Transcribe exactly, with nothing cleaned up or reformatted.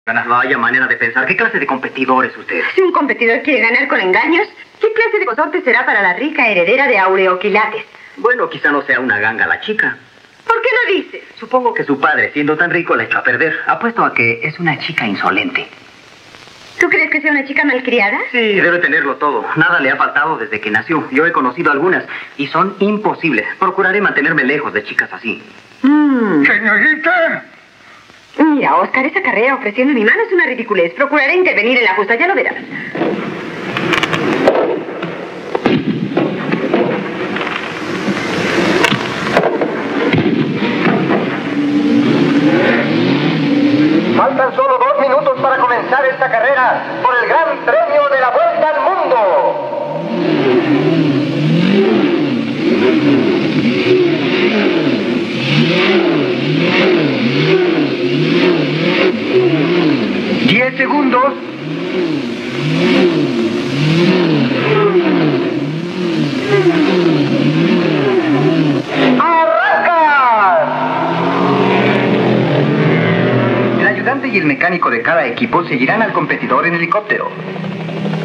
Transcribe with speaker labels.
Speaker 1: Vaya manera de pensar. ¿Qué clase de competidor es usted?
Speaker 2: Si un competidor quiere ganar con engaños, ¿qué clase de consorte será para la rica heredera de Aureoquilates?
Speaker 1: Bueno, quizá no sea una ganga la chica.
Speaker 2: ¿Por qué lo dices?
Speaker 1: Supongo que su padre, siendo tan rico, la echó a perder. Apuesto a que es una chica insolente.
Speaker 2: ¿Tú crees que sea una chica malcriada?
Speaker 1: Sí, debe tenerlo todo. Nada le ha faltado desde que nació. Yo he conocido algunas y son imposibles. Procuraré mantenerme lejos de chicas así.
Speaker 2: Mm.
Speaker 3: Señorita.
Speaker 2: Mira, Oscar, esa carrera ofreciendo mi mano es una ridiculez. Procuraré intervenir en la justa, ya lo verás.
Speaker 3: Faltan solo dos minutos para comenzar esta carrera por el Gran Premio de la Vuelta al Mundo. Diez segundos. El ayudante y el mecánico de cada equipo seguirán al competidor en helicóptero.